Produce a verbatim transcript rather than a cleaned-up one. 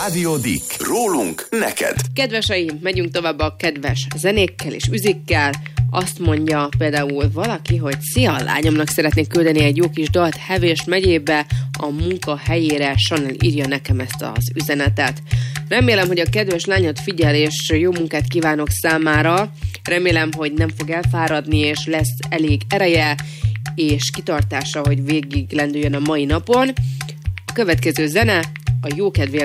Rádió Dick. Rólunk neked. Kedveseim, megyünk tovább a kedves zenékkel és üzikkel. Azt mondja például valaki, hogy szia, lányomnak szeretnék küldeni egy jó kis dalt Hevés megyébe, a munkahelyére. Chanel írja nekem ezt az üzenetet. Remélem, hogy a kedves lányod figyel, és jó munkát kívánok számára. Remélem, hogy nem fog elfáradni, és lesz elég ereje és kitartása, hogy végig lendüljön a mai napon. A következő zene a jókedvélyek